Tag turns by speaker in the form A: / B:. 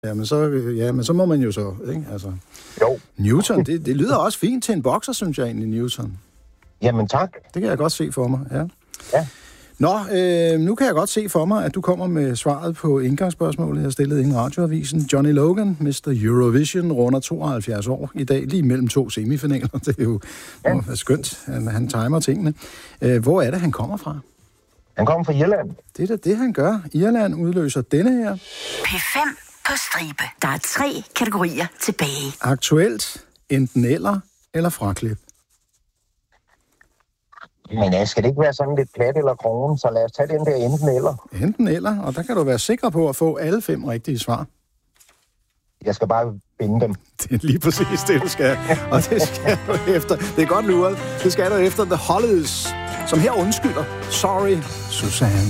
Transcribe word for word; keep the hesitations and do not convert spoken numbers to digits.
A: Ja, men så, ja, men så må man jo så, ikke? Altså,
B: Jo.
A: Newton, det, det lyder også fint til en bokser, synes jeg egentlig, Newton.
B: Jamen tak.
A: Det kan jeg godt se for mig, ja.
B: Ja.
A: Nå, øh, nu kan jeg godt se for mig, at du kommer med svaret på indgangsspørgsmålet, jeg stillede inden radioavisen. Johnny Logan, mister Eurovision, runder tooghalvfjerds år i dag, lige mellem to semifinaler. Det er jo ja. er skønt, han, han timer tingene. Øh, hvor er det, han kommer fra?
B: Han kommer fra Irland.
A: Det er da det, han gør. Irland udløser denne her.
C: P fem på stribe. Der er tre kategorier tilbage.
A: Aktuelt, enten eller, eller fraklip.
B: Men ja, skal det ikke være sådan lidt plat eller krogen, så lad os tage den der enten eller.
A: Enten eller, og der kan du være sikker på at få alle fem rigtige svar.
B: Jeg skal bare binde dem.
A: Det er lige præcis det, du skal. Og det skal du efter. Det er godt luret. Det skal du efter The Hollies, som her undskylder. Sorry, Susanne.